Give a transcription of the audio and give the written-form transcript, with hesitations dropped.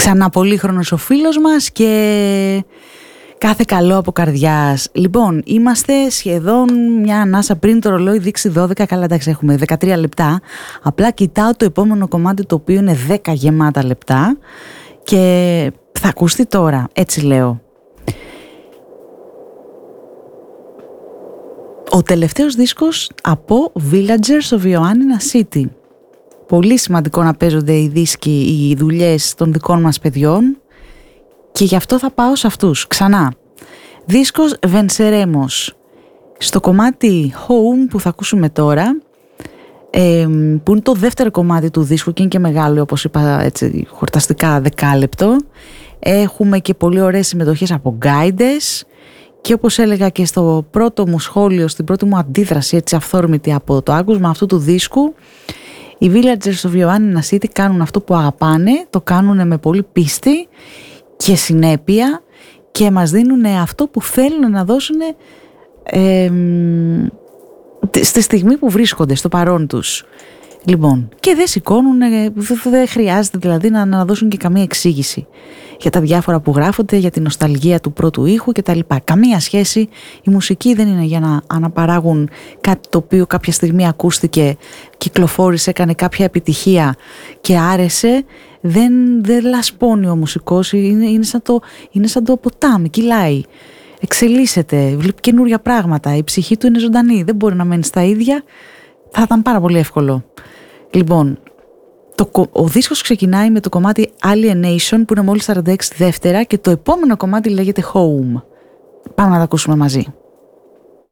Ξανά πολύχρονος ο φίλος μας και κάθε καλό από καρδιάς. Λοιπόν, είμαστε σχεδόν μια ανάσα πριν το ρολόι δείξει 12, καλά εντάξει έχουμε 13 λεπτά. Απλά κοιτάω το επόμενο κομμάτι το οποίο είναι 10 γεμάτα λεπτά και θα ακουστεί τώρα, έτσι λέω. Ο τελευταίος δίσκος από Villagers of Ioannina City. Πολύ σημαντικό να παίζονται οι δίσκοι, οι δουλειές των δικών μας παιδιών και γι' αυτό θα πάω σε αυτούς ξανά. Δίσκος Venceremos. Στο κομμάτι Home που θα ακούσουμε τώρα, που είναι το δεύτερο κομμάτι του δίσκου και είναι και μεγάλο, όπως είπα έτσι χορταστικά, 10 λεπτό. Έχουμε και πολύ ωραίες συμμετοχές από guides και όπως έλεγα και στο πρώτο μου σχόλιο, στην πρώτη μου αντίδραση έτσι αυθόρμητη από το άκουσμα αυτού του δίσκου, οι Villagers of Ioannina City κάνουν αυτό που αγαπάνε, το κάνουν με πολύ πίστη και συνέπεια και μας δίνουν αυτό που θέλουν να δώσουν στη στιγμή που βρίσκονται, στο παρόν τους. Λοιπόν, και δεν σηκώνουν, δεν χρειάζεται δηλαδή να δώσουν και καμία εξήγηση για τα διάφορα που γράφονται, για την νοσταλγία του πρώτου ήχου κτλ. Καμία σχέση. Η μουσική δεν είναι για να αναπαράγουν κάτι το οποίο κάποια στιγμή ακούστηκε, κυκλοφόρησε, έκανε κάποια επιτυχία και άρεσε. Δεν λασπώνει ο μουσικός, είναι σαν το ποτάμι, κυλάει, εξελίσσεται, βλέπει καινούρια πράγματα, η ψυχή του είναι ζωντανή, δεν μπορεί να μένει στα ίδια. Θα ήταν πάρα πολύ εύκολο. Λοιπόν, ο δίσκος ξεκινάει με το κομμάτι Alienation που είναι μόλις 46 δεύτερα και το επόμενο κομμάτι λέγεται Home. Πάμε να τα ακούσουμε μαζί.